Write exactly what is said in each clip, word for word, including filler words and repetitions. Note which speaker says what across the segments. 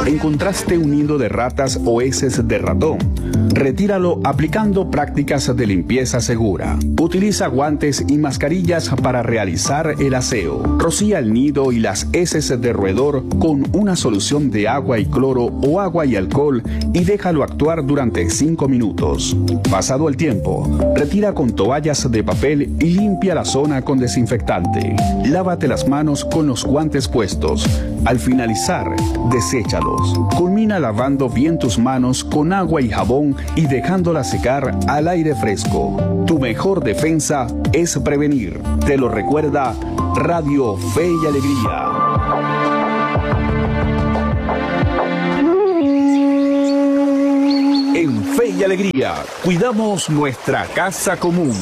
Speaker 1: ¿Encontraste un nido de ratas o heces de ratón? Retíralo aplicando prácticas de limpieza segura. Utiliza guantes y mascarillas para realizar el aseo. Rocía el nido y las heces de roedor con una solución de agua y cloro o agua y alcohol y déjalo actuar durante cinco minutos. Pasado el tiempo, retira con toallas de papel y limpia la zona con desinfectante. Lávate las manos con los guantes puestos. Al finalizar, deséchalos. Culmina lavando bien tus manos con agua y jabón y dejándolas secar al aire fresco. Tu mejor defensa es prevenir. Te lo recuerda Radio Fe y Alegría. En Fe y Alegría, cuidamos nuestra casa común.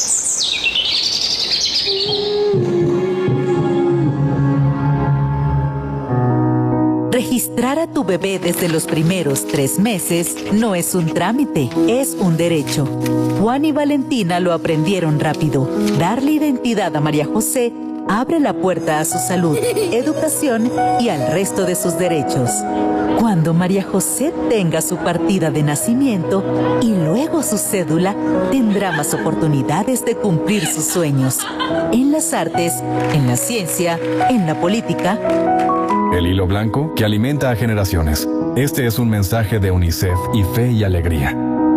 Speaker 2: Registrar a tu bebé desde los primeros tres meses no es un trámite, es un derecho. Juan y Valentina lo aprendieron rápido. Darle identidad a María José abre la puerta a su salud, educación y al resto de sus derechos. Cuando María José tenga su partida de nacimiento y luego su cédula, tendrá más oportunidades de cumplir sus sueños. En las artes, en la ciencia, en la política.
Speaker 3: El hilo blanco que alimenta a generaciones. Este es un mensaje de UNICEF y Fe y Alegría.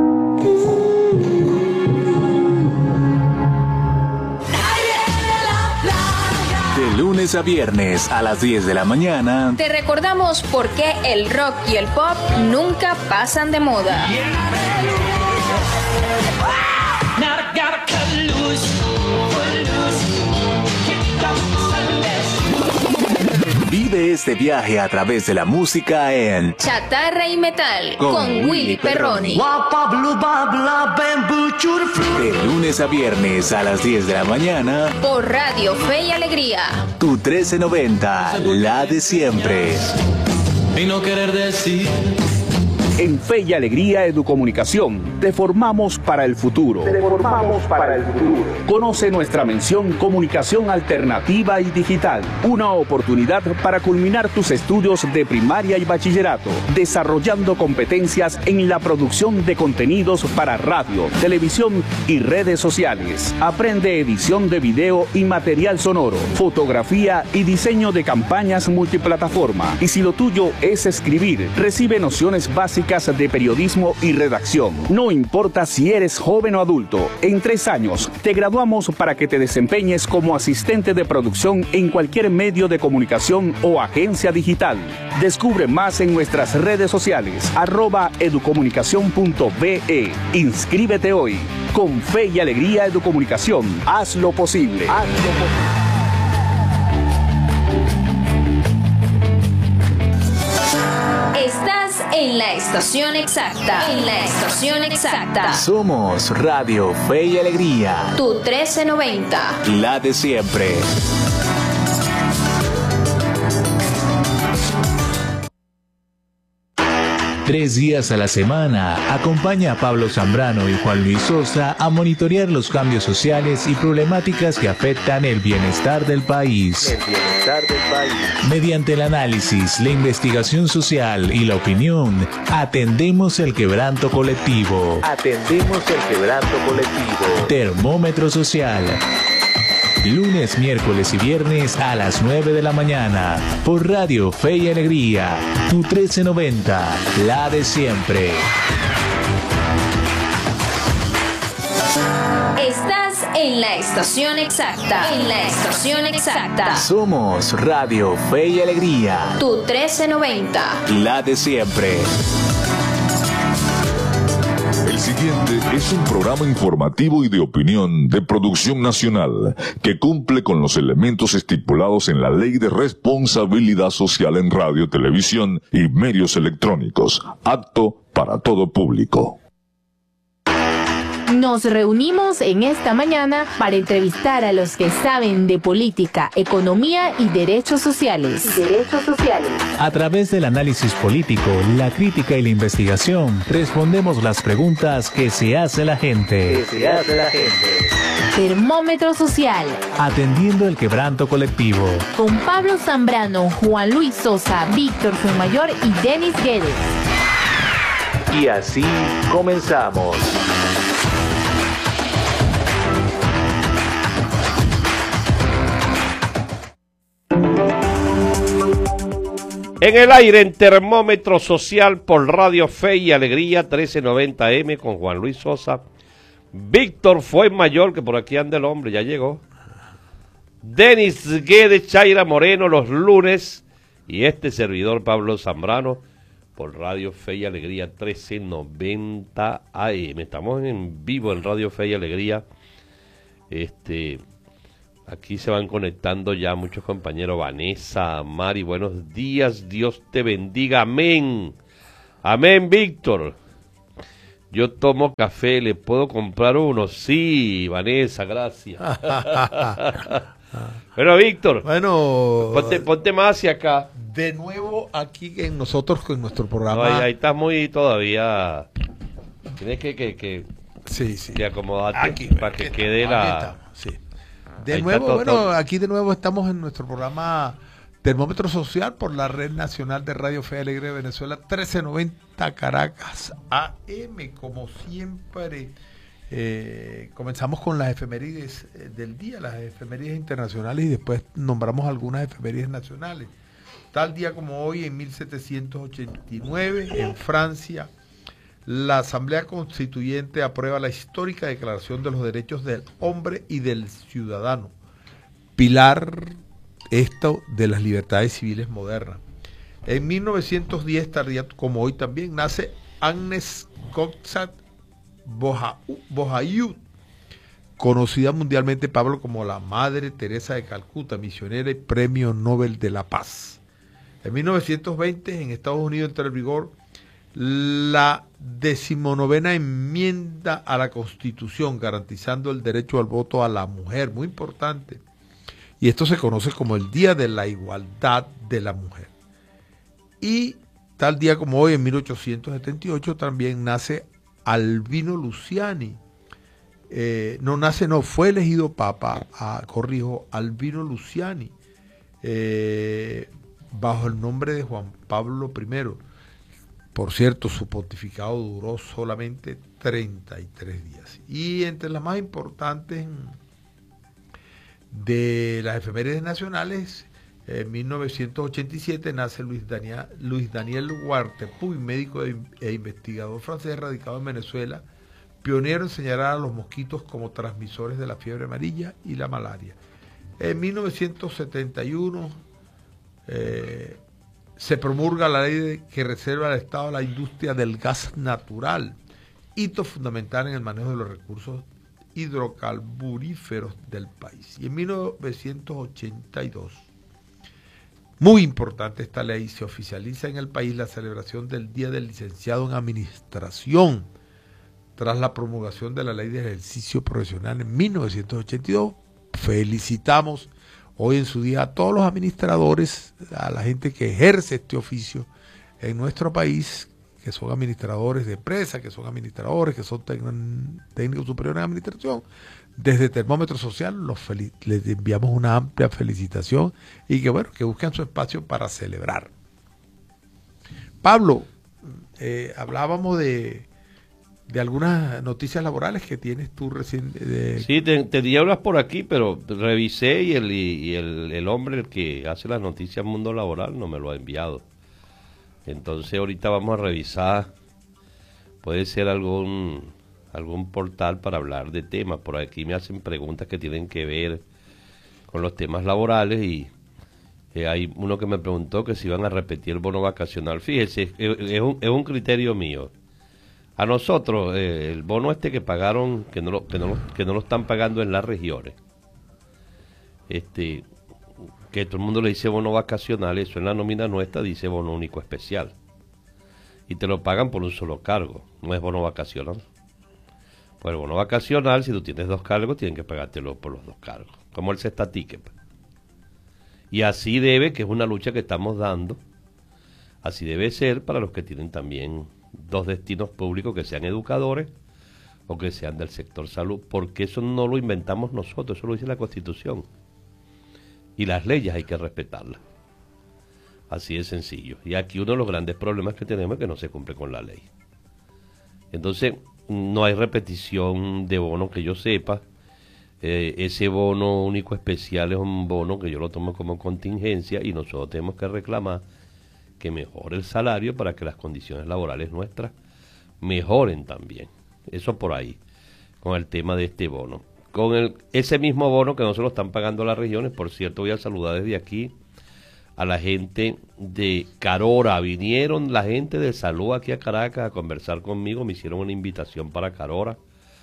Speaker 4: De lunes a viernes a las diez de la mañana.
Speaker 5: Te recordamos por qué el rock y el pop nunca pasan de moda.
Speaker 4: Vive este viaje a través de la música en
Speaker 5: Chatarra y Metal con, con Willy Perroni.
Speaker 4: De lunes a viernes a las diez de la mañana
Speaker 5: por Radio Fe y Alegría.
Speaker 4: Tu trece noventa, la de siempre.
Speaker 6: Y no querer decir.
Speaker 1: En Fe y Alegría Educomunicación, te formamos para el futuro. Te formamos para el futuro. Conoce nuestra mención Comunicación Alternativa y Digital. Una oportunidad para culminar tus estudios de primaria y bachillerato, desarrollando competencias en la producción de contenidos para radio, televisión y redes sociales. Aprende edición de video y material sonoro, fotografía y diseño de campañas multiplataforma. Y si lo tuyo es escribir, recibe nociones básicas de periodismo y redacción. No importa si eres joven o adulto, en tres años te graduamos para que te desempeñes como asistente de producción en cualquier medio de comunicación o agencia digital. Descubre más en nuestras redes sociales, arroba educomunicación punto be. Inscríbete hoy. Con Fe y Alegría Educomunicación, haz lo posible. Haz lo posible.
Speaker 5: Estás en la estación exacta. En la estación exacta.
Speaker 4: Somos Radio Fe y Alegría.
Speaker 5: Tu trece noventa.
Speaker 4: La de siempre.
Speaker 7: Tres días a la semana, acompaña a Pablo Zambrano y Juan Luis Sosa a monitorear los cambios sociales y problemáticas que afectan el bienestar del país.
Speaker 4: El bienestar del país.
Speaker 7: Mediante el análisis, la investigación social y la opinión, atendemos el quebranto colectivo.
Speaker 4: Atendemos el quebranto colectivo.
Speaker 7: Termómetro social. Lunes, miércoles y viernes a las nueve de la mañana por Radio Fe y Alegría, tu trece noventa, la de siempre.
Speaker 5: Estás en la estación exacta. En la estación exacta.
Speaker 4: Somos Radio Fe y Alegría.
Speaker 5: Tu trece noventa.
Speaker 4: La de siempre.
Speaker 8: El siguiente es un programa informativo y de opinión de producción nacional que cumple con los elementos estipulados en la Ley de Responsabilidad Social en Radio, Televisión y Medios Electrónicos, apto para todo público.
Speaker 9: Nos reunimos en esta mañana para entrevistar a los que saben de política, economía y derechos sociales. Derechos sociales.
Speaker 7: A través del análisis político, la crítica y la investigación, respondemos las preguntas que se hace la gente.
Speaker 4: Que se hace la gente.
Speaker 9: Termómetro Social.
Speaker 7: Atendiendo el quebranto colectivo.
Speaker 9: Con Pablo Zambrano, Juan Luis Sosa, Víctor Fuenmayor y Denis Guedes.
Speaker 7: Y así comenzamos.
Speaker 10: En el aire, en Termómetro Social por Radio Fe y Alegría, trece noventa eme con Juan Luis Sosa, Víctor Fuenmayor, que por aquí anda el hombre, ya llegó, Denis Guedes, Chaira Moreno los lunes, y este servidor Pablo Zambrano por Radio Fe y Alegría, trece noventa a eme. Estamos en vivo en Radio Fe y Alegría. Este... Aquí se van conectando ya muchos compañeros. Vanessa, Mari, buenos días, Dios te bendiga, amén. Amén, Víctor. Yo tomo café, ¿le puedo comprar uno? Sí, Vanessa, gracias. Bueno, Víctor,
Speaker 11: bueno,
Speaker 10: ponte, ponte más hacia acá.
Speaker 11: De nuevo aquí en nosotros con nuestro programa.
Speaker 10: No, ahí, ahí estás muy todavía. Tienes que, que, que,
Speaker 11: sí, sí.
Speaker 10: que acomodarte
Speaker 11: aquí,
Speaker 10: para que quede la...
Speaker 11: Estamos, sí. De
Speaker 10: Ahí
Speaker 11: nuevo,
Speaker 10: todo,
Speaker 11: bueno,
Speaker 10: todo.
Speaker 11: aquí de nuevo estamos en nuestro programa Termómetro Social por la Red Nacional de Radio Fe y Alegría de Venezuela, trece noventa Caracas A M, como siempre. Eh, comenzamos con las efemérides del día, las efemérides internacionales, y después nombramos algunas efemérides nacionales. Tal día como hoy, en mil setecientos ochenta y nueve, en Francia, la Asamblea Constituyente aprueba la histórica Declaración de los Derechos del Hombre y del Ciudadano, pilar esto de las libertades civiles modernas. En mil novecientos diez, tardía como hoy también, nace Agnes Kotzat-Bohayut, conocida mundialmente, Pablo, como la Madre Teresa de Calcuta, misionera y Premio Nobel de la Paz. En mil novecientos veinte, en Estados Unidos entra en vigor la decimonovena enmienda a la Constitución, garantizando el derecho al voto a la mujer, muy importante. Y esto se conoce como el Día de la Igualdad de la Mujer. Y tal día como hoy, en mil ochocientos setenta y ocho, también nace Albino Luciani. Eh, no nace, no, fue elegido papa, ah, corrijo, Albino Luciani, eh, bajo el nombre de Juan Pablo primero. Por cierto, su pontificado duró solamente treinta y tres días. Y entre las más importantes de las efemérides nacionales, en mil novecientos ochenta y siete nace Luis Daniel, Luis Daniel Huartepuy, médico e investigador francés radicado en Venezuela, pionero en señalar a los mosquitos como transmisores de la fiebre amarilla y la malaria. En mil novecientos setenta y uno, eh, se promulga la ley que reserva al Estado la industria del gas natural, hito fundamental en el manejo de los recursos hidrocarburíferos del país. Y en mil novecientos ochenta y dos, muy importante esta ley, se oficializa en el país la celebración del Día del Licenciado en Administración, tras la promulgación de la Ley de Ejercicio Profesional en mil novecientos ochenta y dos. Felicitamos hoy en su día a todos los administradores, a la gente que ejerce este oficio en nuestro país, que son administradores de empresas, que son administradores, que son técnicos superiores en administración. Desde Termómetro Social los les enviamos una amplia felicitación y que bueno, que busquen su espacio para celebrar. Pablo, eh, hablábamos de de algunas noticias laborales que tienes tú recién. De...
Speaker 10: Sí, te, te di hablas por aquí, pero revisé y el y el, el hombre el que hace las noticias Mundo Laboral no me lo ha enviado. Entonces ahorita vamos a revisar, puede ser algún algún portal para hablar de temas. Por aquí me hacen preguntas que tienen que ver con los temas laborales y eh, hay uno que me preguntó que si iban a repetir el bono vacacional. Fíjese, es, es, un, es un criterio mío. A nosotros, eh, el bono este que pagaron, que no, lo, que, no lo, que no lo están pagando en las regiones, este, que todo el mundo le dice bono vacacional, eso en la nómina nuestra dice bono único especial. Y te lo pagan por un solo cargo, no es bono vacacional. Pues el bono vacacional, si tú tienes dos cargos, tienen que pagártelo por los dos cargos, como el cestatique. Y así debe, que es una lucha que estamos dando, así debe ser para los que tienen también dos destinos públicos que sean educadores o que sean del sector salud, porque eso no lo inventamos nosotros, eso lo dice la Constitución. Y las leyes hay que respetarlas. Así de sencillo. Y aquí uno de los grandes problemas que tenemos es que no se cumple con la ley. Entonces, no hay repetición de bono que yo sepa. Eh, ese bono único especial es un bono que yo lo tomo como contingencia y nosotros tenemos que reclamar que mejore el salario para que las condiciones laborales nuestras mejoren también. Eso por ahí, con el tema de este bono. Con el, ese mismo bono que no se lo están pagando las regiones, por cierto, voy a saludar desde aquí a la gente de Carora. Vinieron la gente de salud aquí a Caracas a conversar conmigo, me hicieron una invitación para Carora.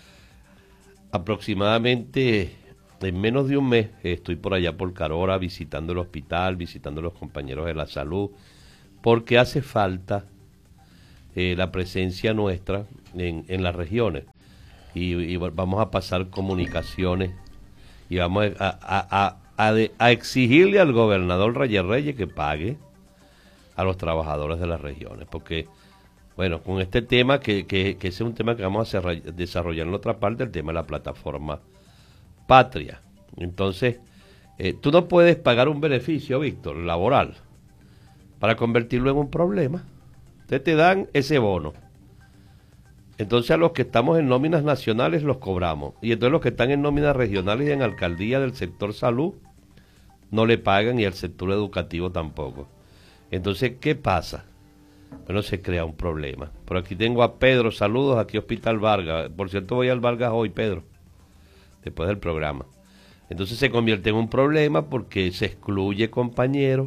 Speaker 10: Aproximadamente en menos de un mes estoy por allá por Carora visitando el hospital, visitando a los compañeros de la salud, porque hace falta eh, la presencia nuestra en, en las regiones. Y, y vamos a pasar comunicaciones y vamos a, a, a, a, de, a exigirle al gobernador Reyes Reyes que pague a los trabajadores de las regiones, porque bueno, con este tema que, que, que ese es un tema que vamos a desarrollar en otra parte, el tema de la plataforma Patria. Entonces, eh, tú no puedes pagar un beneficio, Víctor, laboral, para convertirlo en un problema. Ustedes te dan ese bono. Entonces a los que estamos en nóminas nacionales los cobramos. Y entonces los que están en nóminas regionales y en alcaldía del sector salud no le pagan, y al sector educativo tampoco. Entonces, ¿qué pasa? Bueno, se crea un problema. Por aquí tengo a Pedro, saludos, aquí Hospital Vargas. Por cierto, voy al Vargas hoy, Pedro, después del programa. Entonces se convierte en un problema porque se excluye compañeros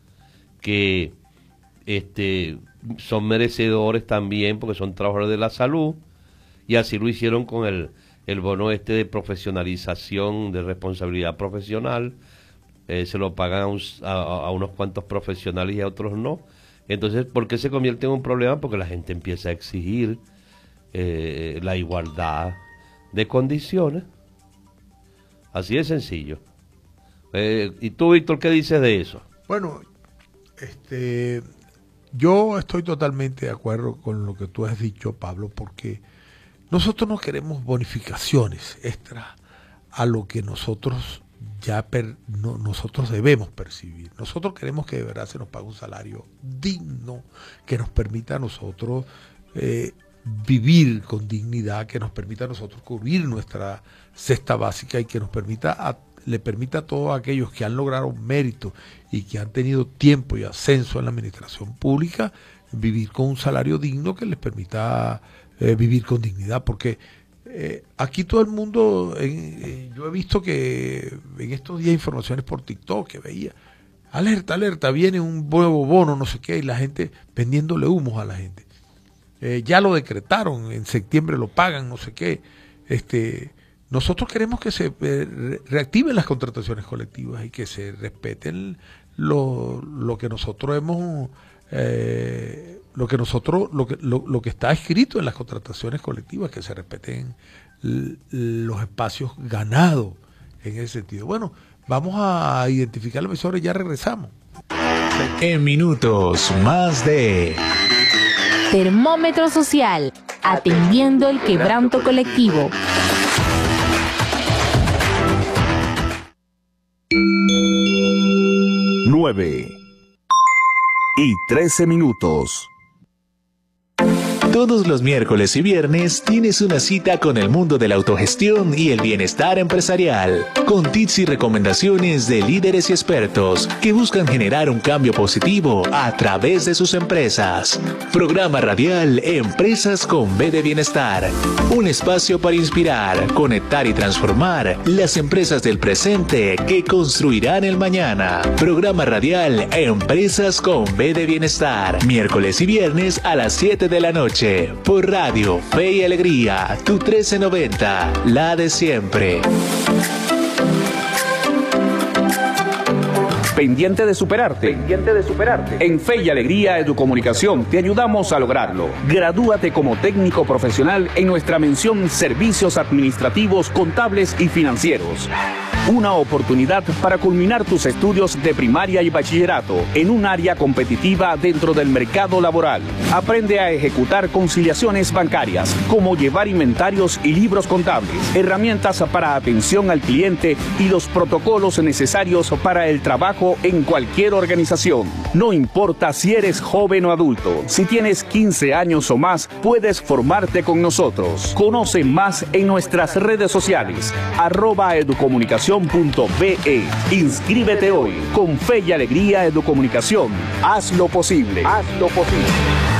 Speaker 10: que este, son merecedores también porque son trabajadores de la salud, y así lo hicieron con el, el bono este de profesionalización, de responsabilidad profesional. Eh, se lo pagan a, un, a, a unos cuantos profesionales y a otros no. Entonces, ¿por qué se convierte en un problema? Porque la gente empieza a exigir eh, la igualdad de condiciones. Así de sencillo. Eh, ¿Y tú, Víctor, qué dices de eso?
Speaker 11: Bueno, este, yo estoy totalmente de acuerdo con lo que tú has dicho, Pablo, porque nosotros no queremos bonificaciones extras a lo que nosotros ya per, no, nosotros debemos percibir. Nosotros queremos que de verdad se nos pague un salario digno, que nos permita a nosotros eh, vivir con dignidad, que nos permita a nosotros cubrir nuestra cesta básica y que nos permita a, le permita a todos aquellos que han logrado mérito y que han tenido tiempo y ascenso en la administración pública vivir con un salario digno que les permita eh, vivir con dignidad, porque Eh, aquí todo el mundo, eh, eh, yo he visto que en estos días informaciones por TikTok que veía, alerta, alerta, viene un nuevo bono, no sé qué, y la gente vendiéndole humos a la gente. Eh, ya lo decretaron, en septiembre lo pagan, no sé qué. Este, nosotros queremos que se eh, reactiven las contrataciones colectivas y que se respeten lo, lo que nosotros hemos... Eh, lo que nosotros lo que lo, lo que está escrito en las contrataciones colectivas, que se respeten l, los espacios ganados en ese sentido. Bueno, vamos a identificar la emisora y ya regresamos.
Speaker 7: En minutos más de
Speaker 9: Termómetro Social, atendiendo el quebranto colectivo.
Speaker 1: nueve y trece minutos.
Speaker 7: Todos los miércoles y viernes tienes una cita con el mundo de la autogestión y el bienestar empresarial, con tips y recomendaciones de líderes y expertos que buscan generar un cambio positivo a través de sus empresas. Programa radial Empresas con B de Bienestar, un espacio para inspirar, conectar y transformar las empresas del presente que construirán el mañana. Programa radial Empresas con B de Bienestar, miércoles y viernes a las siete de la noche. Por Radio Fe y Alegría, tu trece noventa, la de siempre.
Speaker 1: Pendiente de superarte. Pendiente de superarte. En Fe y Alegría Educomunicación te ayudamos a lograrlo. Gradúate como técnico profesional en nuestra mención Servicios Administrativos, Contables y Financieros. Una oportunidad para culminar tus estudios de primaria y bachillerato en un área competitiva dentro del mercado laboral. Aprende a ejecutar conciliaciones bancarias, como llevar inventarios y libros contables, herramientas para atención al cliente y los protocolos necesarios para el trabajo en cualquier organización. No importa si eres joven o adulto, si tienes quince años o más, puedes formarte con nosotros. Conoce más en nuestras redes sociales, arroba educomunicación punto be. Inscríbete hoy. Con fe y alegría Educomunicación. Haz lo posible. Haz lo posible.